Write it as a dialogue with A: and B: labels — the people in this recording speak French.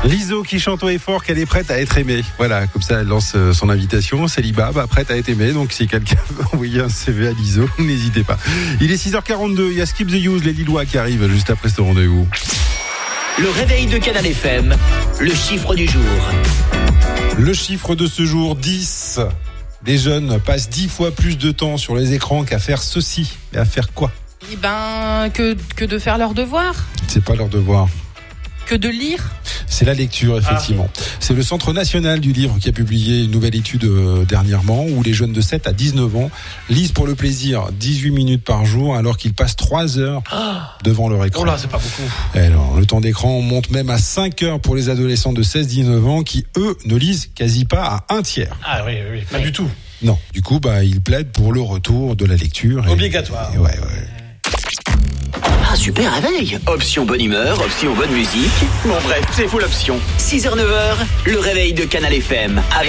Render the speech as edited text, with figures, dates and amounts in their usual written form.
A: Liso qui chante haut et fort qu'elle est prête à être aimée. Voilà, comme ça elle lance son invitation. Célibat, prête à être aimée. Donc si quelqu'un veut envoyer un CV à Liso, n'hésitez pas. Il est 6h42, il y a Skip the Use, les Lillois qui arrivent juste après ce rendez-vous.
B: Le réveil de Canal FM, le chiffre du jour.
A: Le chiffre de ce jour, 10. Les jeunes passent 10 fois plus de temps sur les écrans qu'à faire ceci. Et à faire quoi ?
C: Eh ben, que de faire leurs devoirs,
A: C'est pas leur devoir.
C: que de lire.
A: C'est la lecture, effectivement. C'est le Centre national du livre qui a publié une nouvelle étude dernièrement où les jeunes de 7 à 19 ans lisent pour le plaisir 18 minutes par jour alors qu'ils passent 3 heures devant leur écran.
D: Oh là, c'est pas beaucoup.
A: Alors, le temps d'écran monte même à 5 heures pour les adolescents de 16-19 ans qui, eux, ne lisent quasi pas à un tiers.
D: Ah oui, pas du tout.
A: Non. Du coup, ils plaident pour le retour de la lecture.
D: Obligatoire.
A: Ouais.
B: Ah, super réveil. Option bonne humeur, option bonne musique. Bon bref, c'est full option. 6h-9h, le réveil de Canal FM avec